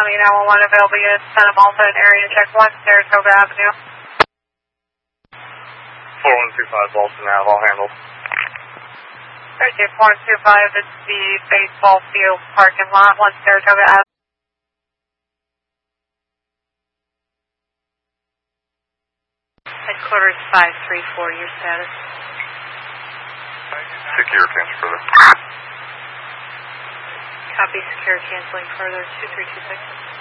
County 911 available units, Santa Malta and area check 1, Saratoga Avenue. 4125 Boston Ave, all handled. Okay, 4125, it's the baseball field parking lot, 1 Saratoga Avenue. Headquarters 534, your status. Secure, cancel further. Copy, secure, canceling further, 2326.